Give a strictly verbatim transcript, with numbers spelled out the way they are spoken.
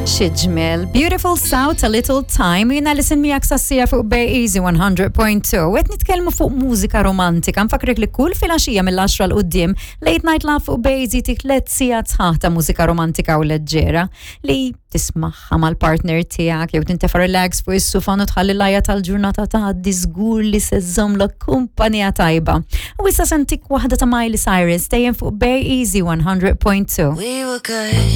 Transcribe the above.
Xidġmel, Beautiful South A Little Time, jina listen miegħek sassija fuq Bay Easy one hundred point two. Qed nitkellmu fuq mużika romantika, nfakrek li kull filgħaxija mill-għaxra l qudiem Late Night Love fuq Bay Easy tik tliet sigħat sħaħ ta' mużika romantika u leġġera li tismaħħa mal-partner tiegħek jew tintefa' relax fuq is-sufan u tħalli l-ajja tal-ġurnata tgħaddi żgur li se żżommlek kumpanija tajba. U issa sentik waħda ta' Miley Cyrus dejjem fuq Bay Easy one hundred point two. We were good.